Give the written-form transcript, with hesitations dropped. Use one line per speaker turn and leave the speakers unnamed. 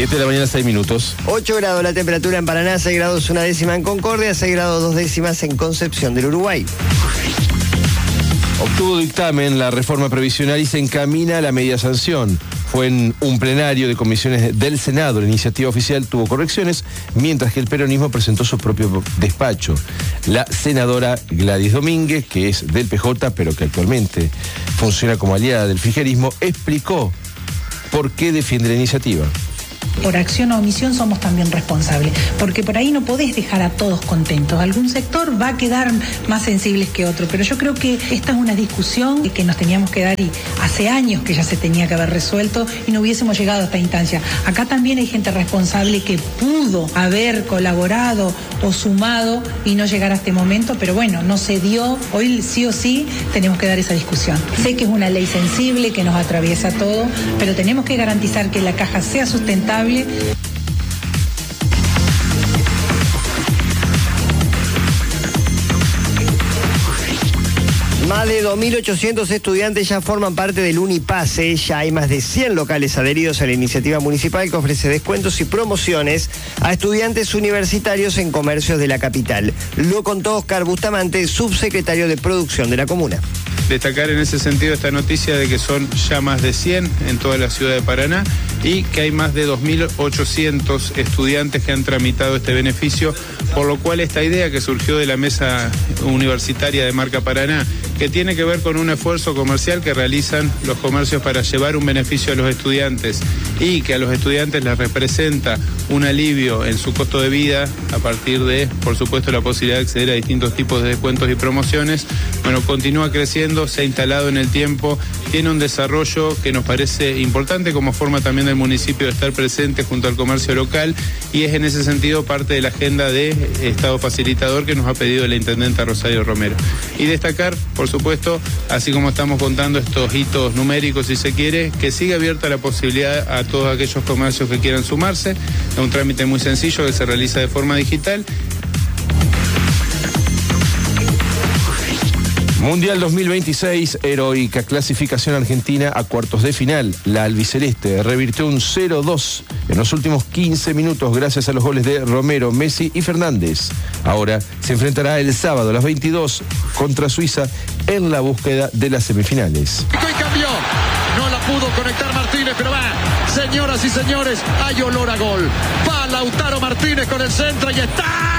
7 de la mañana, 6 minutos.
8 grados la temperatura en Paraná, 6 grados 1/10 en Concordia, 6 grados 2/10 en Concepción del Uruguay.
Obtuvo dictamen la reforma previsional y se encamina a la media sanción. Fue en un plenario de comisiones del Senado. La iniciativa oficial tuvo correcciones, mientras que el peronismo presentó su propio despacho. La senadora Gladys Domínguez, que es del PJ, pero que actualmente funciona como aliada del frigerismo, explicó por qué defiende la iniciativa.
Por acción o omisión somos también responsables, porque por ahí no podés dejar a todos contentos. Algún sector va a quedar más sensibles que otro, pero yo creo que esta es una discusión que nos teníamos que dar y hace años que ya se tenía que haber resuelto y no hubiésemos llegado a esta instancia. Acá también hay gente responsable que pudo haber colaborado o sumado y no llegar a este momento, pero bueno, no se dio. Hoy sí o sí tenemos que dar esa discusión. Sé que es una ley sensible que nos atraviesa todo, pero tenemos que garantizar que la caja sea sustentable.
Más de 2.800 estudiantes ya forman parte del Unipase. Ya hay más de 100 locales adheridos a la iniciativa municipal que ofrece descuentos y promociones a estudiantes universitarios en comercios de la capital. Lo contó Oscar Bustamante, subsecretario de Producción de la comuna.
Destacar en ese sentido esta noticia de que son ya más de 100 en toda la ciudad de Paraná y que hay más de 2.800 estudiantes que han tramitado este beneficio, por lo cual esta idea que surgió de la mesa universitaria de Marca Paraná, que tiene que ver con un esfuerzo comercial que realizan los comercios para llevar un beneficio a los estudiantes y que a los estudiantes les representa un alivio en su costo de vida a partir de, por supuesto, la posibilidad de acceder a distintos tipos de descuentos y promociones. Bueno, continúa creciendo, se ha instalado en el tiempo, tiene un desarrollo que nos parece importante como forma también del municipio de estar presente junto al comercio local y es en ese sentido parte de la agenda de Estado facilitador que nos ha pedido la intendenta Rosario Romero. Y destacar, por supuesto, así como estamos contando estos hitos numéricos, si se quiere, que siga abierta la posibilidad a todos aquellos comercios que quieran sumarse. Es un trámite muy sencillo que se realiza de forma digital.
Mundial 2026, heroica clasificación argentina a cuartos de final. La albiceleste revirtió un 0-2 en los últimos 15 minutos gracias a los goles de Romero, Messi y Fernández. Ahora se enfrentará el sábado a las 22 contra Suiza en la búsqueda de las semifinales.
Y cambió. No la pudo conectar Martínez, pero va. Señoras y señores, hay olor a gol. Va Lautaro Martínez con el centro y está.